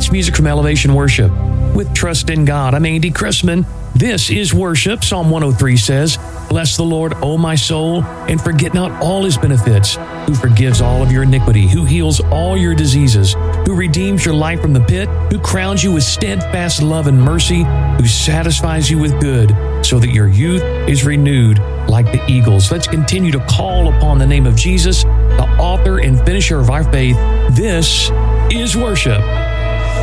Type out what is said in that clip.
That's music from Elevation Worship. With Trust in God, I'm Andy Chrisman. This is worship. Psalm 103 says, "Bless the Lord, O my soul, and forget not all his benefits, who forgives all of your iniquity, who heals all your diseases, who redeems your life from the pit, who crowns you with steadfast love and mercy, who satisfies you with good, so that your youth is renewed like the eagles." Let's continue to call upon the name of Jesus, the author and finisher of our faith. This is worship.